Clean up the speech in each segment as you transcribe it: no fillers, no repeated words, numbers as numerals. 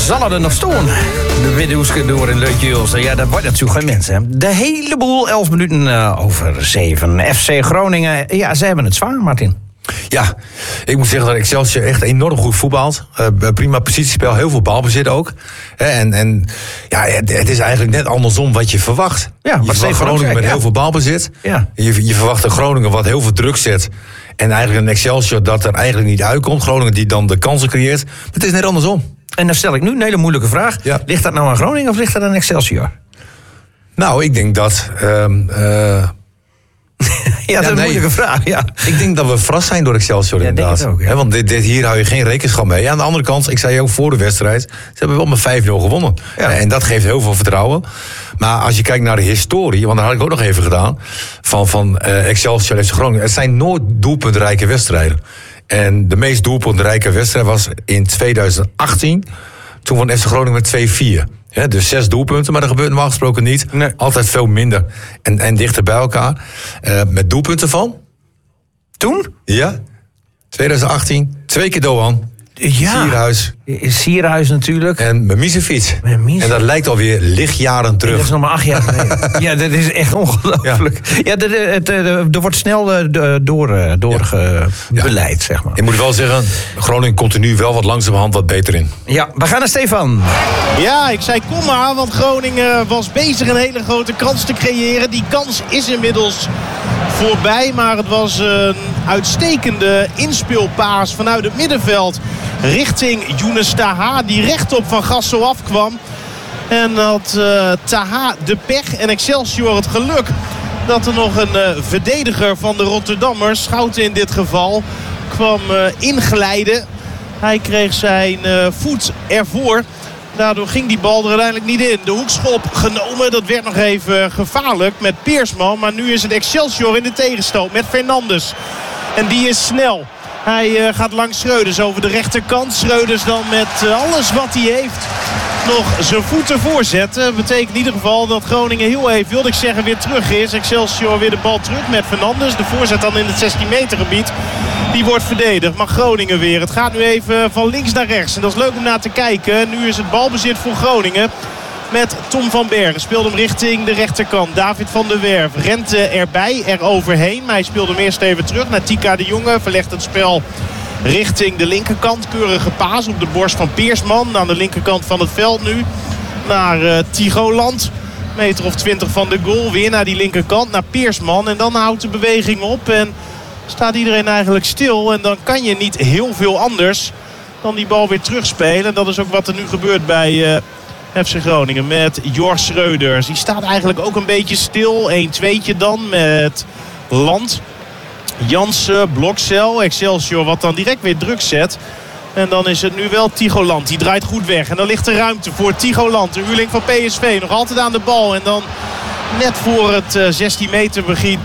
Zal er nog staan? De Widdoeske door in Leutje-Ulster. Ja, dat wordt natuurlijk geen mensen. De hele boel, 11 minuten over 7. FC Groningen, ja, ze hebben het zwaar, Martin. Ja, ik moet zeggen dat Excelsior echt enorm goed voetbalt. Prima positiespel, heel veel balbezit ook. En ja, het is eigenlijk net andersom wat je verwacht. Ja, je verwacht Groningen met heel veel balbezit. Ja. Je verwacht een Groningen wat heel veel druk zet. En eigenlijk een Excelsior dat er eigenlijk niet uitkomt. Groningen die dan de kansen creëert. Maar het is net andersom. En dan stel ik nu een hele moeilijke vraag. Ja. Ligt dat nou aan Groningen of ligt dat aan Excelsior? Nou, ik denk dat... Ja, dat is een moeilijke vraag, ja. Ik denk dat we verrast zijn door Excelsior, inderdaad. Denk ook, ja. Want hier hou je geen rekenschap mee. Aan de andere kant, ik zei ook voor de wedstrijd... ze hebben wel met 5-0 gewonnen. Ja. En dat geeft heel veel vertrouwen. Maar als je kijkt naar de historie... want dat had ik ook nog even gedaan... van Excelsior en FC Groningen... het zijn nooit doelpuntrijke wedstrijden. En de meest doelpuntrijke wedstrijd was in 2018... toen won FC Groningen met 2-4... Ja, dus 6 doelpunten, maar dat gebeurt normaal gesproken niet. Nee. Altijd veel minder en dichter bij elkaar. Met doelpunten van? Toen? Ja, 2018, 2 keer Doan. Ja. Sierhuis natuurlijk. En Memisevic. En dat lijkt alweer lichtjaren terug. Dat is nog maar 8 jaar geleden. Ja, dat is echt ongelooflijk. Ja, er wordt snel doorgebeleid, zeg maar. Ik moet wel zeggen, Groningen komt er nu wel wat langzamerhand wat beter in. Ja, we gaan naar Stefan. Ja, ik zei kom maar, want Groningen was bezig een hele grote kans te creëren. Die kans is inmiddels voorbij, maar het was een uitstekende inspeelpaas vanuit het middenveld richting Younes Taha, die rechtop van Gassel afkwam. En had Taha de pech en Excelsior het geluk dat er nog een verdediger van de Rotterdammers, Schouten in dit geval, kwam inglijden. Hij kreeg zijn voet ervoor. Daardoor ging die bal er uiteindelijk niet in. De hoekschop genomen. Dat werd nog even gevaarlijk met Peersman. Maar nu is het Excelsior in de tegenstoot met Fernandes. En die is snel. Hij gaat langs Schreuders over de rechterkant. Schreuders dan met alles wat hij heeft nog zijn voeten voorzetten. Betekent in ieder geval dat Groningen heel even, wilde ik zeggen, weer terug is. Excelsior weer de bal terug met Fernandes. De voorzet dan in het 16 meter gebied. Die wordt verdedigd. Maar Groningen weer. Het gaat nu even van links naar rechts. En dat is leuk om naar te kijken. Nu is het balbezit voor Groningen. Met Tom van Bergen. Speelt hem richting de rechterkant. David van der Werf rent erbij, eroverheen. Maar hij speelt hem eerst even terug naar Tika de Jonge. Verlegt het spel richting de linkerkant. Keurige paas op de borst van Peersman. Aan de linkerkant van het veld nu. Naar Tigoland. Meter of 20 van de goal. Weer naar die linkerkant. Naar Peersman. En dan houdt de beweging op. En staat iedereen eigenlijk stil. En dan kan je niet heel veel anders dan die bal weer terugspelen. En dat is ook wat er nu gebeurt bij FC Groningen met Jorg Schreuders. Die staat eigenlijk ook een beetje stil. 1-2'tje dan met Land. Jansen, Blokcel, Excelsior wat dan direct weer druk zet. En dan is het nu wel Tigoland. Die draait goed weg. En dan ligt er ruimte voor Tigoland. De huurling van PSV nog altijd aan de bal. En dan net voor het 16 meter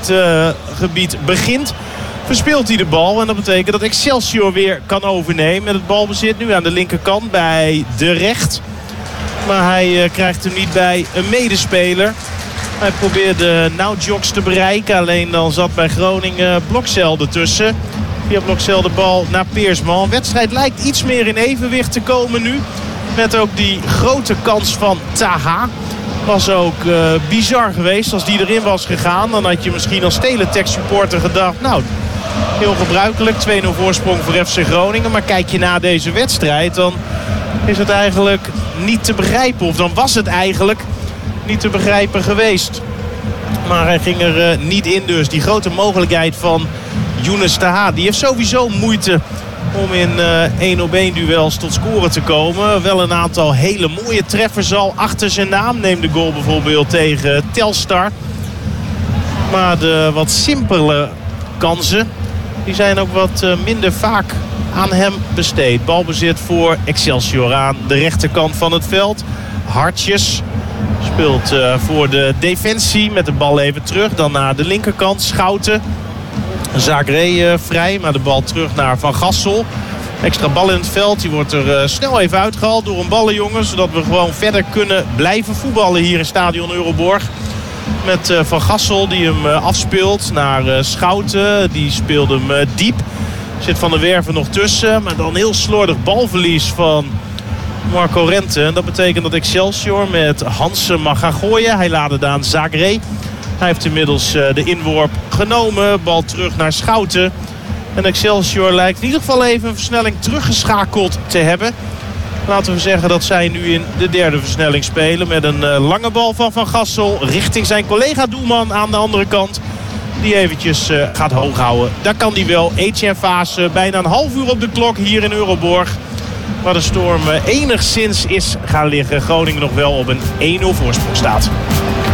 gebied begint, verspeelt hij de bal. En dat betekent dat Excelsior weer kan overnemen. Met het balbezit nu aan de linkerkant bij De Recht. Maar hij krijgt hem niet bij een medespeler. Hij probeerde Nautjoks te bereiken. Alleen dan zat bij Groningen Blokcel ertussen. Via Blokcel de bal naar Peersman. De wedstrijd lijkt iets meer in evenwicht te komen nu. Met ook die grote kans van Taha. Was ook bizar geweest als die erin was gegaan. Dan had je misschien als Teletext supporter gedacht, nou, heel gebruikelijk. 2-0 voorsprong voor FC Groningen. Maar kijk je naar deze wedstrijd, dan is het eigenlijk niet te begrijpen. Of dan was het eigenlijk niet te begrijpen geweest. Maar hij ging er niet in dus. Die grote mogelijkheid van Younes Taha. Die heeft sowieso moeite om in 1-op-1 duels tot scoren te komen. Wel een aantal hele mooie treffers al achter zijn naam. Neem de goal bijvoorbeeld tegen Telstar. Maar de wat simpele kansen, die zijn ook wat minder vaak aan hem besteed. Balbezit voor Excelsior aan de rechterkant van het veld. Hartjes speelt voor de defensie met de bal even terug. Dan naar de linkerkant Schouten. Zagré vrij, maar de bal terug naar Van Gassel. Extra bal in het veld. Die wordt er snel even uitgehaald door een ballenjongen. Zodat we gewoon verder kunnen blijven voetballen hier in Stadion Euroborg. Met Van Gassel die hem afspeelt naar Schouten. Die speelt hem diep. Zit Van der Werven nog tussen. Maar dan heel slordig balverlies van Marco Rente. En dat betekent dat Excelsior met Hansen mag gaan gooien. Hij laadde aan Zagré. Hij heeft inmiddels de inworp genomen. Bal terug naar Schouten. En Excelsior lijkt in ieder geval even een versnelling teruggeschakeld te hebben. Laten we zeggen dat zij nu in de derde versnelling spelen. Met een lange bal van Van Gassel richting zijn collega doelman aan de andere kant. Die eventjes gaat hoog houden. Daar kan hij wel. Etienne Vaas bijna een half uur op de klok hier in Euroborg. Waar de storm enigszins is gaan liggen. Groningen nog wel op een 1-0 voorsprong staat.